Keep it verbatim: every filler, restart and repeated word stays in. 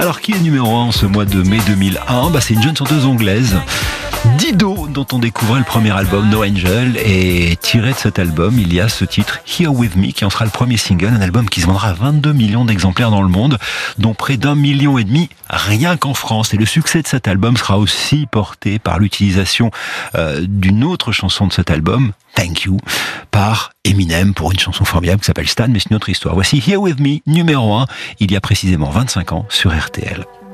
Alors, qui est numéro un en ce mois de mai deux mille un? Bah, c'est une jeune chanteuse anglaise, Dido, dont on découvrait le premier album No Angel, et tiré de cet album, il y a ce titre Here With Me qui en sera le premier single, un album qui se vendra à vingt-deux millions d'exemplaires dans le monde, dont près d'un million et demi rien qu'en France. Et le succès de cet album sera aussi porté par l'utilisation euh, d'une autre chanson de cet album, Thank You, par Eminem pour une chanson formidable qui s'appelle Stan, mais c'est une autre histoire. Voici Here With Me, numéro un, il y a précisément vingt-cinq ans sur R T L.